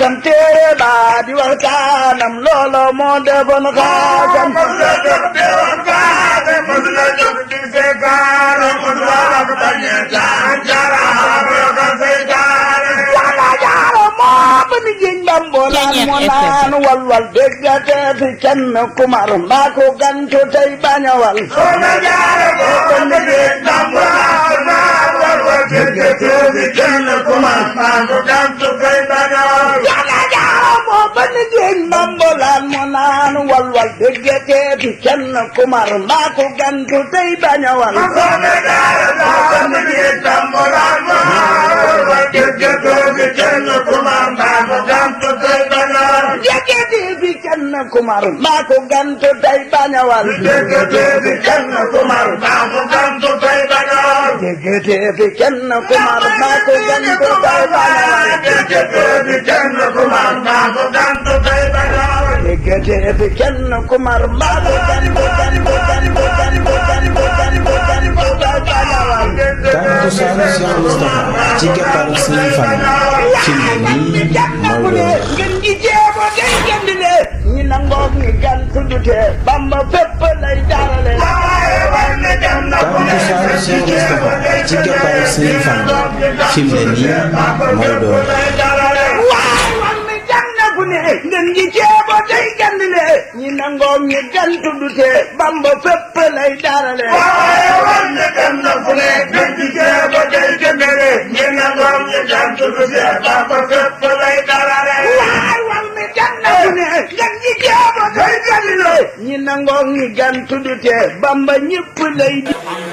tam téere ba di waxtaanam loolo moo defoon xaasam bani géej bambolaan moo naan walwal déggate fi kenn kumar mbaa ko gantu tey bañawal soxna jaara moo bani géej bambolaan naan walwal déggate fi kenn kumar mbaa ko gantu tey bañawal soxna jaara moo bani géej bambolaan moo naan walwal déggate fi kenn kumar mbaa ko gantu tey bañawal soxna jaara moo bani géej bambolaan moo naan walwal déggate fi kenn kumar mbaa ko gantu tey bañawal déggate fi kenn kumar mbaa ko gantu tey bañawal déggate fi kenn kumar mbaa ko gantu tey bañawal déggate fi kenn kumar mbaa ko gantu tey bañawal déggate fi kenn kumar mbaa ko gantu tey bañawal déggate fi kenn kumar mbaa ko gantu bañawal Tantu Sane Cheikh Moustapha ci keppaaru Serigne Fallou ci nii Maodo ngeen gi jeebo day gandile ñi nangoog ñi gantu dute Bamba fépp lay darale Tantu Sane Cheikh Moustapha ci keppaaru Serigne Fallou ci nii Maodo ngeen gi jeebo day gandile ñi nangoog ñi gantu dute Bamba fépp lay darale ñi nangoog ñi gantu dute Bamba ñépp lay